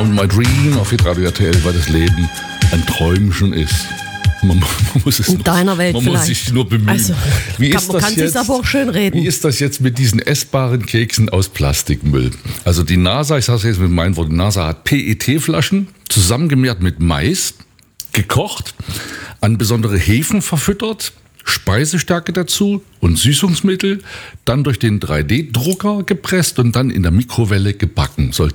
Found My Dream auf Radio RTL, weil das Leben ein Träumchen ist. Man muss es in deiner Welt man vielleicht. muss sich nur bemühen. Also, man kann sich aber auch schön reden. Wie ist das jetzt mit diesen essbaren Keksen aus Plastikmüll? Also die NASA, ich sage es jetzt mit meinen Worten, die NASA hat PET-Flaschen zusammengemehrt mit Mais, gekocht, an besondere Hefen verfüttert, Speisestärke dazu und Süßungsmittel, dann durch den 3D-Drucker gepresst und dann in der Mikrowelle gebacken.